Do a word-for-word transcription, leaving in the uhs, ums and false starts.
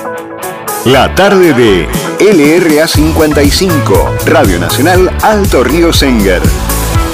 La tarde de L R A cincuenta y cinco, Radio Nacional Alto Río Senguer.